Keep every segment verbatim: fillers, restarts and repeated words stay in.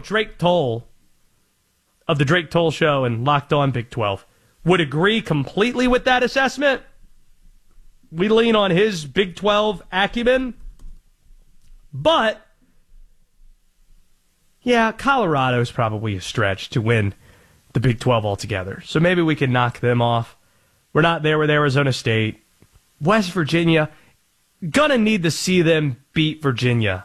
if Drake Toll of the Drake Toll Show and Locked On Big twelve would agree completely with that assessment. We lean on his Big twelve acumen. But, yeah, Colorado's probably a stretch to win the Big twelve altogether. So maybe we can knock them off. We're not there with Arizona State. West Virginia, gonna need to see them beat Virginia.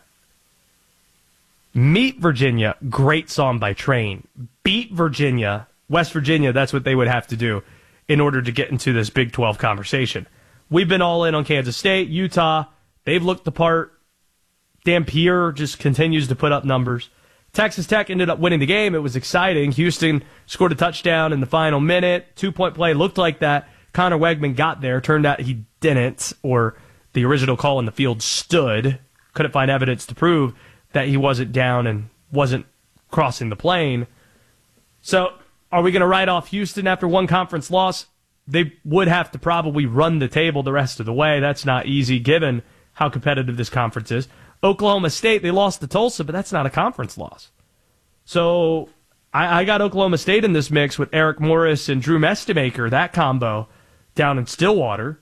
Meet Virginia, great song by Train. Beat Virginia, West Virginia, that's what they would have to do in order to get into this Big twelve conversation. We've been all in on Kansas State, Utah. They've looked the part. Dampier just continues to put up numbers. Texas Tech ended up winning the game. It was exciting. Houston scored a touchdown in the final minute. Two-point play looked like that. Connor Wegman got there. Turned out he didn't, or the original call in the field stood. Couldn't find evidence to prove that he wasn't down and wasn't crossing the plane. So are we going to write off Houston after one conference loss? They would have to probably run the table the rest of the way. That's not easy given how competitive this conference is. Oklahoma State, they lost to Tulsa, but that's not a conference loss. So I, I got Oklahoma State in this mix with Eric Morris and Drew Mestemaker, that combo down in Stillwater.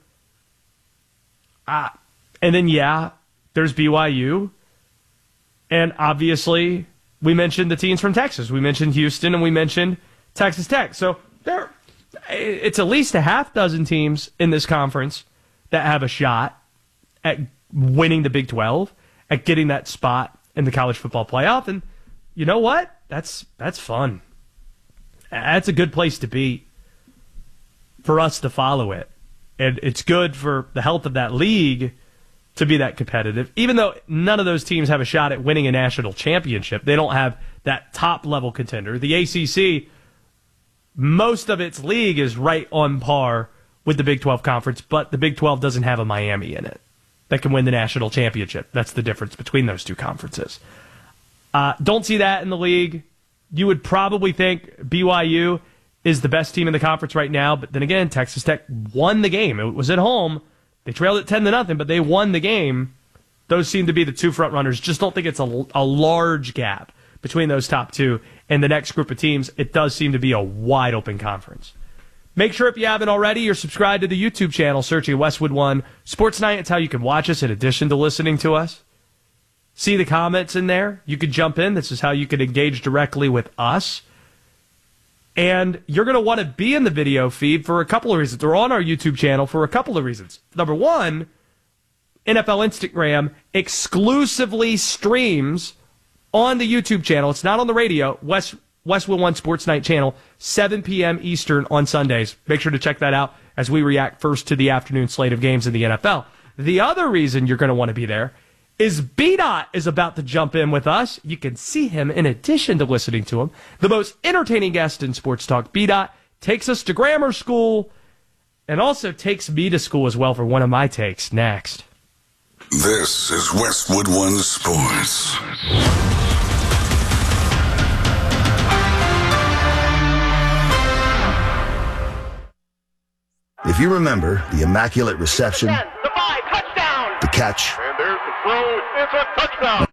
Uh, and then, yeah, there's B Y U. And obviously, we mentioned the teams from Texas. We mentioned Houston, and we mentioned Texas Tech. So there, it's at least a half dozen teams in this conference that have a shot at winning the Big twelve, at getting that spot in the college football playoff. And you know what? That's that's fun. That's a good place to be for us to follow it. And it's good for the health of that league to be that competitive. Even though none of those teams have a shot at winning a national championship, they don't have that top-level contender. The A C C, most of its league is right on par with the Big twelve conference, but the Big twelve doesn't have a Miami in it that can win the national championship. That's the difference between those two conferences. Uh, don't see that in the league. You would probably think B Y U is the best team in the conference right now, but then again, Texas Tech won the game. It was at home. They trailed it ten to nothing, but they won the game. Those seem to be the two front runners. Just don't think it's a, a large gap between those top two and the next group of teams. It does seem to be a wide open conference. Make sure if you haven't already, you're subscribed to the YouTube channel, searching Westwood One Sports Night. It's how you can watch us in addition to listening to us. See the comments in there. You could jump in. This is how you can engage directly with us. And you're going to want to be in the video feed for a couple of reasons. They're on our YouTube channel for a couple of reasons. Number one, N F L Instagram exclusively streams on the YouTube channel. It's not on the radio. West Westwood One Sports Night channel, seven p.m. Eastern on Sundays. Make sure to check that out as we react first to the afternoon slate of games in the N F L. The other reason you're going to want to be there is B-Dot is about to jump in with us. You can see him in addition to listening to him. The most entertaining guest in sports talk. B-Dot takes us to grammar school and also takes me to school as well for one of my takes next. This is Westwood One Sports. If you remember the immaculate reception, ten, the five, touchdown. the catch, And there's the throw. It's a touchdown.